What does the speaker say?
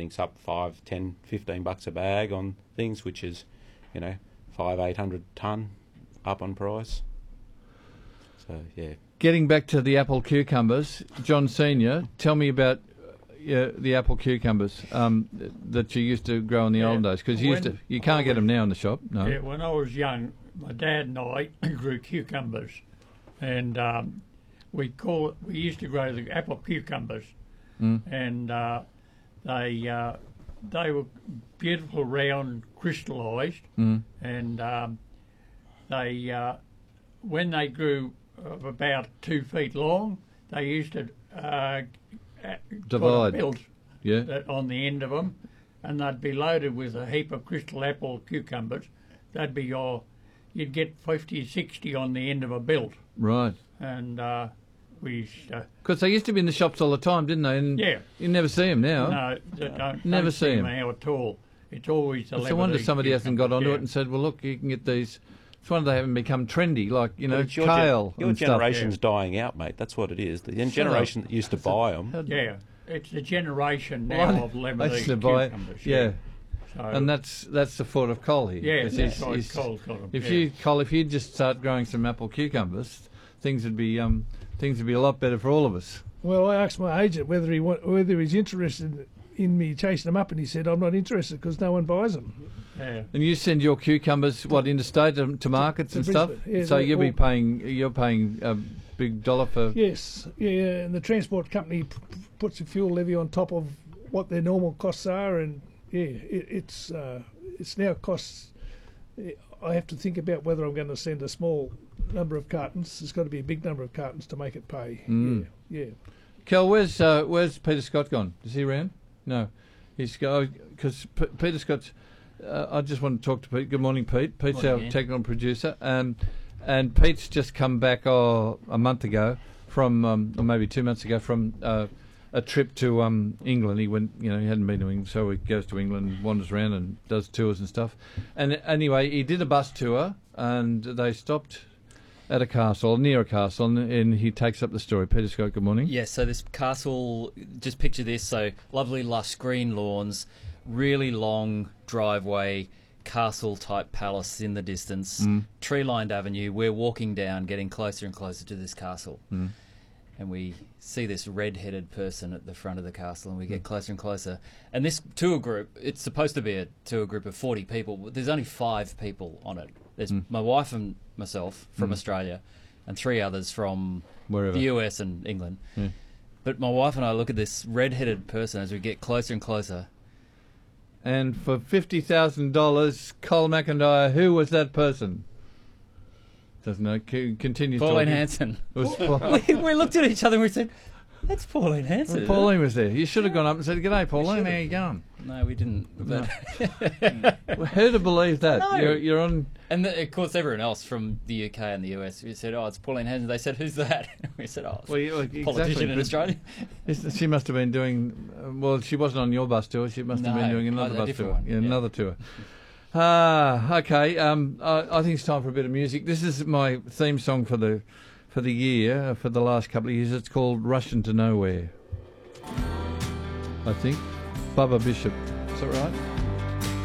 everything's up 5, 10, 15 bucks a bag on things, which is, 500-800 tonne up on price. So, yeah. Getting back to the apple cucumbers, John Senior, tell me about the apple cucumbers that you used to grow in the old days, because you can't get them now in the shop. No. Yeah, when I was young, my dad and I grew cucumbers, and we used to grow the apple cucumbers, and they were beautiful, round, crystallised, and they when they grew about 2 feet long, they used to divide, build on the end of them, and they'd be loaded with a heap of crystal apple cucumbers. That'd be you'd get 50, 60 on the end of a bilt. Right. And we used to... Because they used to be in the shops all the time, didn't they? And yeah. You never see them now. No, don't never see them now at all. It's always the No wonder somebody hasn't got onto it and said, well, look, you can get these... It's wonder they haven't become trendy, like, kale your and generation's stuff. dying out, mate. That's what it is. The generation that used to buy them... Yeah, it's the generation now of Lebanese cucumbers. Yeah. So, and that's the fault of Col here. Yeah, that's why Col's got them. If you just start growing some apple cucumbers, things would be a lot better for all of us. Well, I asked my agent whether he's interested in me chasing them up, and he said I'm not interested because no one buys them. Yeah. And you send your cucumbers interstate to markets and stuff. Yeah, so you're paying a big dollar for. Yes, yeah, and the transport company puts a fuel levy on top of what their normal costs are, and it's now costs. I have to think about whether I'm going to send a small number of cartons. There's got to be a big number of cartons to make it pay. Yeah. Kel, where's Peter Scott gone? Is he around? No, he's go because Peter Scott's. I just want to talk to Pete. Good morning, Pete. Pete's our technical producer, and Pete's just come back a month ago from, or maybe 2 months ago, from a trip to England. He went, he hadn't been to England, so he goes to England, wanders around, and does tours and stuff. And anyway, he did a bus tour, and they stopped at a castle, near a castle, and he takes up the story. Peter Scott, good morning. Yes, so this castle, just picture this, so lovely lush green lawns, really long driveway, castle-type palace in the distance, tree-lined avenue. We're walking down, getting closer and closer to this castle. And we see this red-headed person at the front of the castle, and we get closer and closer. And this tour group, it's supposed to be a tour group of 40 people, but there's only 5 people on it. There's my wife and myself from Australia, and 3 others from the US and England. But my wife and I look at this red-headed person as we get closer and closer. And for $50,000, Col McIntyre, who was that person? Doesn't know. Continues Pauline talking. Hanson. We looked at each other and we said, "That's Pauline Hanson." Well, Pauline was there. You should have gone up and said, "G'day, Pauline. How you going?" No, we didn't. But Well, who to believe that? No. You're on. And of course, everyone else from the UK and the US, we said, "Oh, it's Pauline Hanson." They said, "Who's that?" We said, "Oh, it's a politician in Australia." She must have been doing. Well, she wasn't on your bus tour. She must have been doing another bus tour. One. Another tour. Okay. I think it's time for a bit of music. This is my theme song for the year, for the last couple of years. It's called "Russian to Nowhere." I think. Bubba Bishop. Is that right?